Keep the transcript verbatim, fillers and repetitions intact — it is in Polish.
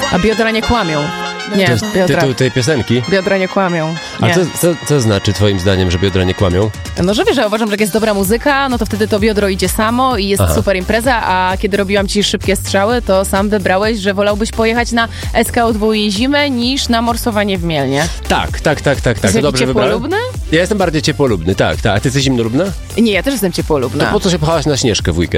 A biodra nie kłamią. Nie, To jest biodra. tytuł tej piosenki. Biodra nie kłamią. A Nie. co, co, co znaczy twoim zdaniem, że biodra nie kłamią? No, że wiesz, że uważam, że jak jest dobra muzyka, no to wtedy to biodro idzie samo i jest Aha. super impreza, a kiedy robiłam ci szybkie strzały, to sam wybrałeś, że wolałbyś pojechać na S K O dwa i zimę niż na morsowanie w Mielnie. Tak, tak, tak, tak. tak. Jesteś Dobrze wybrałem? ciepłolubny? Ja jestem bardziej ciepłolubny, tak, tak. A ty jesteś zimnolubna? Nie, ja też jestem ciepłolubna. To po co się pchałaś na Śnieżkę w weekend?